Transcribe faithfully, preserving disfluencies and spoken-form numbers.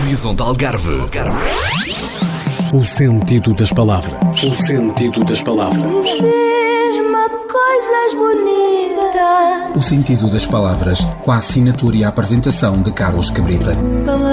Horizonte Algarve. O sentido das palavras. O sentido das palavras. Diz-me coisas bonitas. O sentido das palavras, com a assinatura e a apresentação de Carlos Cabrita.